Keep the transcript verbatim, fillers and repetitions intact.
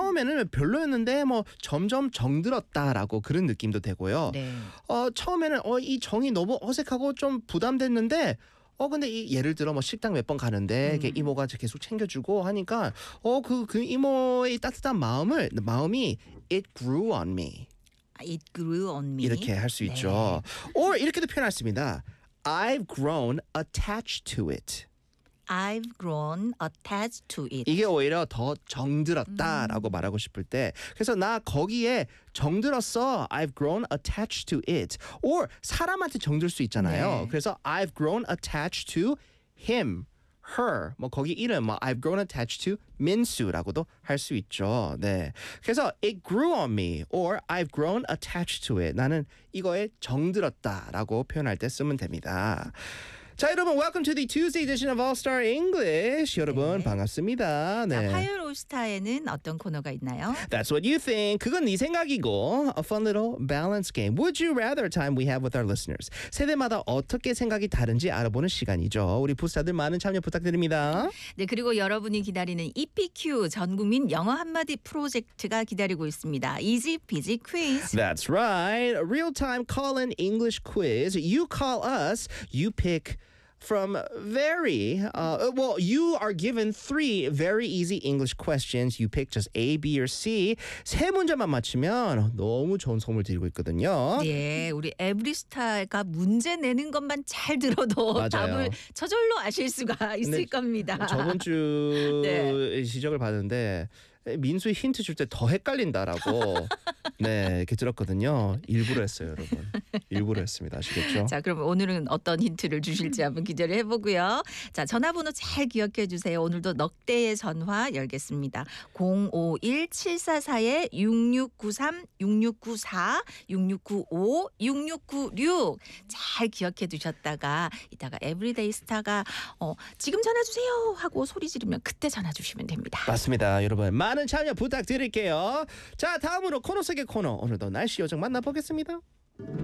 처음에는 별로였는데 뭐 점점 정들었다라고 그런 느낌도 되고요. 네. 어, 처음에는 어, 이 정이 너무 어색하고 좀 부담됐는데 어 근데 이 예를 들어 뭐 식당 몇 번 가는데 음. 이모가 계속 챙겨주고 하니까 어 그 그 이모의 따뜻한 마음을 마음이 it grew on me It grew on me. 이렇게 할 수 네. 있죠. or 이렇게도 표현할 수 있습니다. I've grown attached to it. I've grown attached to it. 이게 오히려 더 정들었다라고 음. 말하고 싶을 때 그래서 나 거기에 정들었어. I've grown attached to it. or 사람한테 정들 수 있잖아요. 네. 그래서 I've grown attached to him, her. 뭐 거기 이름 뭐 I've grown attached to 민수라고도 할 수 있죠. 네. 그래서 it grew on me or I've grown attached to it. 나는 이거에 정들었다라고 표현할 때 쓰면 됩니다. 자, 여러분, welcome to the Tuesday edition of All Star English. 여러분, 네. 반갑습니다. 네. 자, 화요일 올스타에는 어떤 코너가 있나요? That's what you think. 그건 네 생각이고. A fun little balance game. Would you rather time we have with our listeners. 세대마다 어떻게 생각이 다른지 알아보는 시간이죠. 우리 부스타들 많은 참여 부탁드립니다. 네, 그리고 여러분이 기다리는 이피큐 전국민 영어 한마디 프로젝트가 기다리고 있습니다. Easy Peasy Quiz. That's right. A real-time call-in English quiz. You call us. You pick from very, uh, well, you are given three very easy English questions. You pick just A, B, or C. 세 문제만 맞추면 너무 좋은 선물 드리고 있거든요. 네, 우리 에브리스타가 문제 내는 것만 잘 들어도 맞아요. 답을 저절로 아실 수가 있을 겁니다. 저번 주 네. 지적을 받았는데 민수 힌트 줄 때 더 헷갈린다라고 네 이렇게 들었거든요. 일부러 했어요, 여러분. 일부러 했습니다. 아시겠죠? 자, 그럼 오늘은 어떤 힌트를 주실지 한번 기대를 해보고요. 자, 전화번호 잘 기억해 주세요. 오늘도 넉 대의 전화 열겠습니다. 공오일 칠사사 육육구삼 육육구사 육육구오 육육구육 잘 기억해 두셨다가 이따가 에브리데이 스타가 어, 지금 전화 주세요 하고 소리 지르면 그때 전화 주시면 됩니다. 맞습니다, 여러분. 많은 참여 부탁드릴게요. 자, 다음으로 코너 속의 코너. 오늘도 날씨 요정 만나보겠습니다.